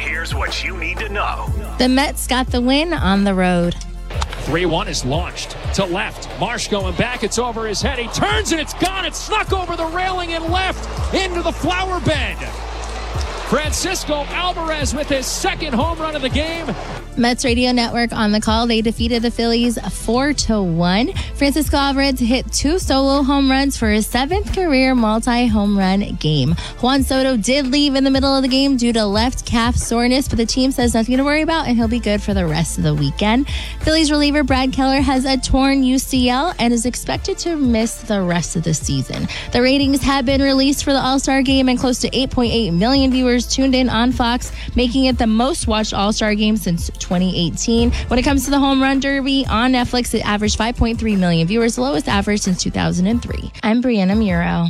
Here's what you need to know. The Mets got the win on the road. 3-1 is launched to left. Marsh going back. It's over his head. He turns and it's gone. It snuck over the railing and left into the flower bed. Francisco Alvarez with his second home run of the game. Mets Radio Network on the call. They defeated the Phillies 4-1. Francisco Alvarez hit 2 solo home runs for his 7th career multi-home run game. Juan Soto did leave in the middle of the game due to left calf soreness, but the team says nothing to worry about and he'll be good for the rest of the weekend. Phillies reliever Brad Keller has a torn UCL and is expected to miss the rest of the season. The ratings have been released for the All-Star game and close to 8.8 million viewers tuned in on Fox, making it the most watched All-Star game since 2018. When it comes to the Home Run Derby on Netflix, it averaged 5.3 million viewers, the lowest average since 2003. I'm Brianna Muro.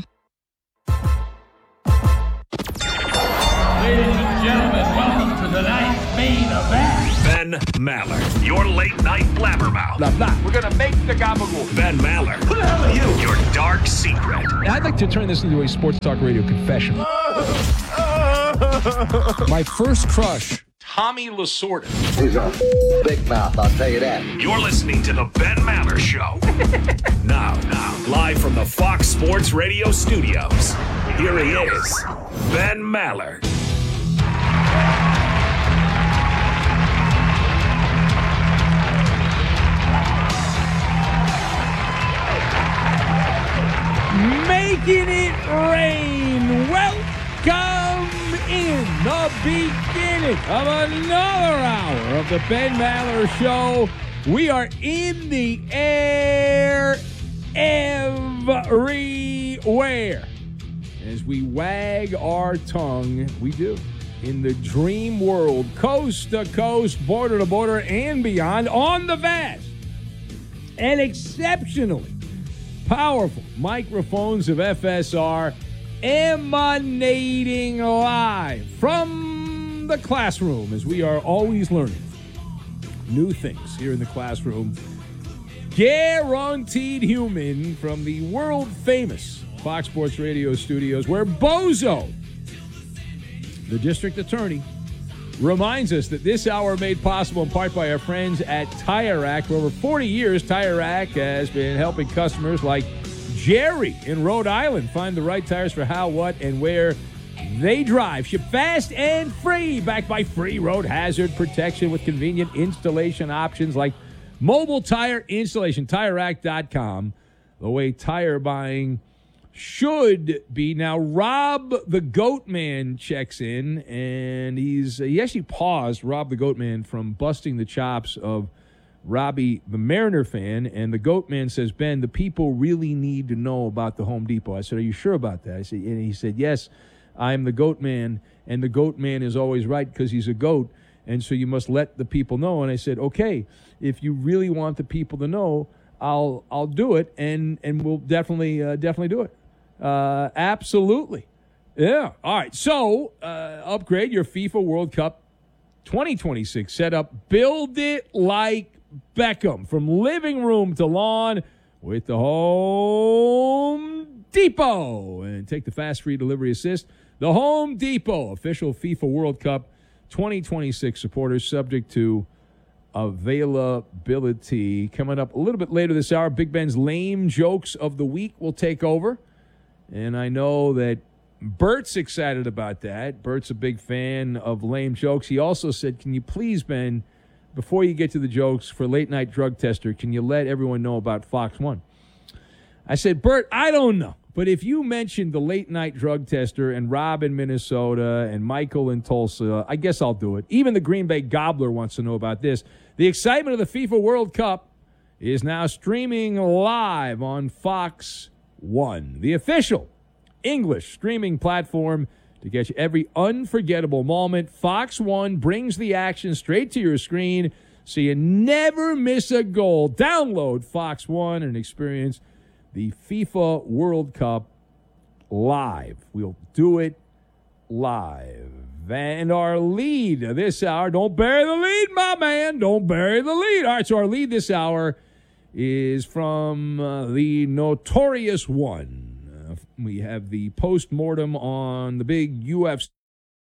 Ladies and gentlemen, welcome to tonight's main event. Ben Maller, your late night blabbermouth. Blah, blah. We're going to make the gabagool. Ben Maller. Who the hell are you? Your dark secret. I'd like to turn this into a sports talk radio confession. My first crush, Tommy Lasorda. He's a big mouth, I'll tell you that. You're listening to the Ben Maller Show. Now, live from the Fox Sports Radio studios, here he is, Ben Maller. Making it rain. Welcome in the beginning of another hour of the Ben Maller Show. We are in the air everywhere. As we wag our tongue, we do, in the dream world, coast to coast, border to border, and beyond, on the vast and exceptionally powerful microphones of FSR, emanating live from the classroom, as we are always learning new things here in the classroom. Guaranteed human from the world-famous Fox Sports Radio studios, where Bozo, the district attorney, reminds us that this hour made possible in part by our friends at Tire Rack. For over 40 years, Tire Rack has been helping customers like Jerry in Rhode Island find the right tires for how, what, and where they drive. Ship fast and free, backed by free road hazard protection with convenient installation options like mobile tire installation. TireRack.com, the way tire buying should be. Now, Rob the Goat Man checks in, and he actually paused Rob the Goat Man from busting the chops of Robbie the Mariner fan, and the Goat Man says, Ben, the people really need to know about the Home Depot. I said, are you sure about that? And he said, yes, I'm the Goat Man, and the Goat Man is always right because he's a goat, and so you must let the people know. And I said, okay, if you really want the people to know, I'll do it, and we'll definitely do it. Absolutely. Yeah. All right. So, upgrade your FIFA World Cup 2026 setup. Build it like Beckham, from living room to lawn, with the Home Depot. And take the fast free delivery assist. The Home Depot, official FIFA World Cup 2026 supporters, subject to availability. Coming up a little bit later this hour, Big Ben's lame jokes of the week will take over. And I know that Bert's excited about that. Bert's a big fan of lame jokes. He also said, can you please, Ben, before you get to the jokes for Late Night Drug Tester, can you let everyone know about Fox One? I said, Bert, I don't know. But if you mentioned the Late Night Drug Tester and Rob in Minnesota and Michael in Tulsa, I guess I'll do it. Even the Green Bay Gobbler wants to know about this. The excitement of the FIFA World Cup is now streaming live on Fox One, the official English streaming platform to get you every unforgettable moment. Fox One brings the action straight to your screen so you never miss a goal. Download Fox One and experience the FIFA World Cup live. We'll do it live. And our lead this hour, don't bury the lead, my man. Don't bury the lead. All right, so our lead this hour is from the Notorious One. We have the post-mortem on the big UFC